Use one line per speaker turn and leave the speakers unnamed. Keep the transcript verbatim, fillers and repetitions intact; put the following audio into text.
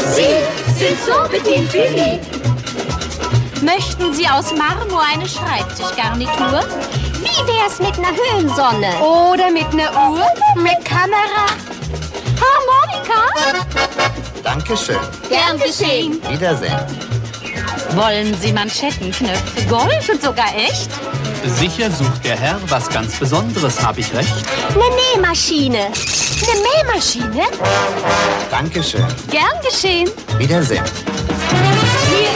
Sie sind so bedient wie nie.
Möchten Sie aus Marmor eine Schreibtischgarnitur?
Wie wär's mit einer Höhensonne?
Oder mit einer Uhr? Mit Kamera? Harmonika?
Dankeschön.
Gern geschehen.
Wiedersehen.
Wollen Sie Manschettenknöpfe, Gold und sogar echt?
Sicher sucht der Herr was ganz Besonderes, hab ich recht?
Eine Nähmaschine.
Eine Mähmaschine?
Dankeschön.
Gern geschehen.
Wiedersehen.